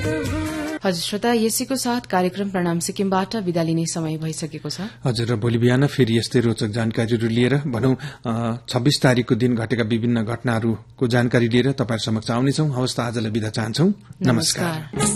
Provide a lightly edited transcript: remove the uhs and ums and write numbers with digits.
हजुर श्रोता, यसैको साथ कार्यक्रम प्रणाम सिक्किमबाट विदा लिने समय भइसकेको छ। हजुर, र भोलि बिहान फेरि यस्तै रोचक जानकारीहरू लिएर भनौं 26 तारिकको दिन घटेका विभिन्न घटनाहरूको जानकारी लिएर तपाईहरु समक्ष आउनेछौं। हवस् त, आजलाई बिदा चाहन्छौं। नमस्कार।